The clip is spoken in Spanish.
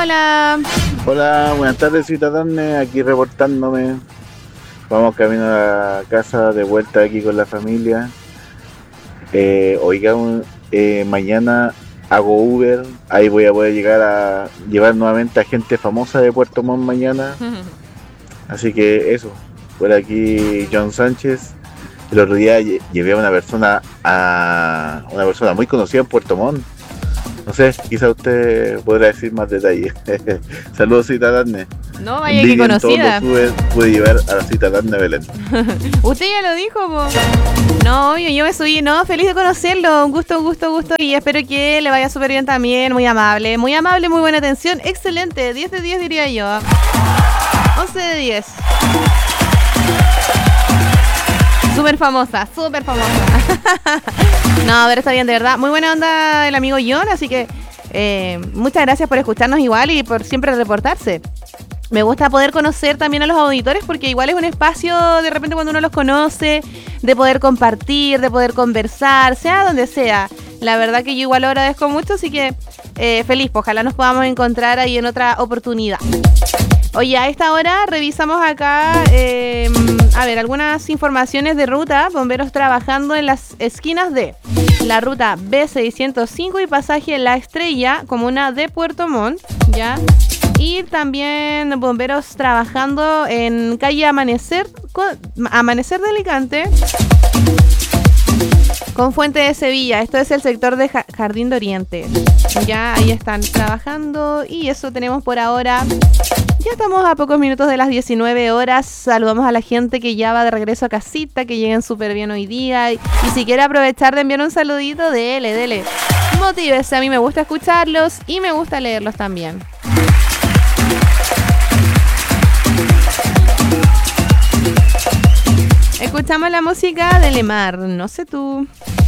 hola. Hola, buenas tardes, ciudadanos, aquí reportándome. Vamos camino a la casa, de vuelta aquí con la familia. Mañana hago Uber, ahí voy a poder llegar a llevar nuevamente a gente famosa de Puerto Montt mañana. Así que eso, por aquí John Sánchez. El otro día llevé a una persona muy conocida en Puerto Montt. No sé, quizá usted podrá decir más detalles. Saludos, ciudadanos. No, vaya que conocida. Todos los pude llevar a la ciudadana Belén. Usted ya lo dijo, po. No, yo me subí, no, feliz de conocerlo, un gusto, y espero que le vaya súper bien también, muy amable, muy buena atención, excelente, 10 de 10 diría yo. 11 de 10. Súper famosa. No, pero está bien, de verdad. Muy buena onda el amigo John, así que muchas gracias por escucharnos igual y por siempre reportarse. Me gusta poder conocer también a los auditores porque igual es un espacio de repente cuando uno los conoce, de poder compartir, de poder conversar, sea donde sea. La verdad que yo igual lo agradezco mucho, así que feliz, pues, ojalá nos podamos encontrar ahí en otra oportunidad. Oye, a esta hora revisamos acá, algunas informaciones de ruta. Bomberos trabajando en las esquinas de la ruta B605 y pasaje La Estrella, comuna de Puerto Montt, ¿ya? Y también bomberos trabajando en calle Amanecer de Alicante, con Fuente de Sevilla. Esto es el sector de Jardín de Oriente. Ya ahí están trabajando y eso tenemos por ahora. Ya estamos a pocos minutos de las 19 horas. Saludamos a la gente que ya va de regreso a casita, que lleguen súper bien hoy día. Y si quiere aprovechar de enviar un saludito, dele. Motívese, a mí me gusta escucharlos y me gusta leerlos también. Escuchamos la música de Lemar, no sé tú.